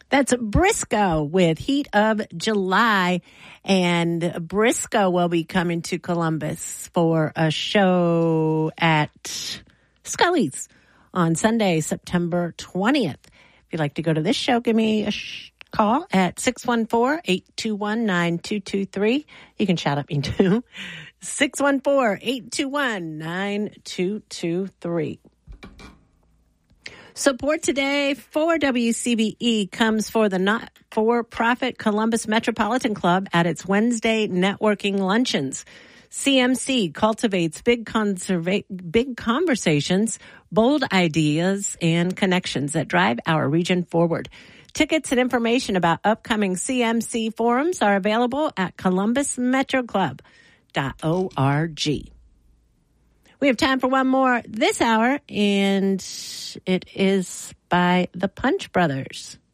That's Briscoe with Heat of July. And Briscoe will be coming to Columbus for a show at Scully's on Sunday, September 20th. If you'd like to go to this show, give me a call at 614-821-9223. You can shout at me too. 614-821-9223. Support today for WCBE comes for the not-for-profit Columbus Metropolitan Club at its Wednesday networking luncheons. CMC cultivates big conversations, bold ideas, and connections that drive our region forward. Tickets and information about upcoming CMC forums are available at columbusmetroclub.org. We have time for one more this hour, and it is by the Punch Brothers.